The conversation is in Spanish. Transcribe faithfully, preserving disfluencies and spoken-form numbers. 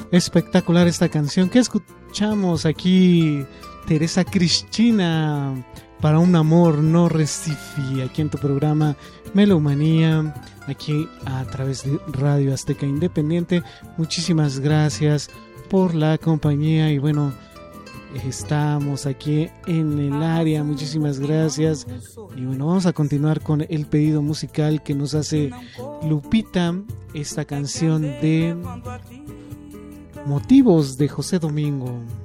Espectacular esta canción que escuchamos aquí, Teresa Cristina, para un amor no recifi, aquí en tu programa Melomanía, aquí a través de Radio Azteca Independiente. Muchísimas gracias por la compañía y bueno, estamos aquí en el área, muchísimas gracias. Y bueno, vamos a continuar con el pedido musical que nos hace Lupita, esta canción de Motivos de José Domingo.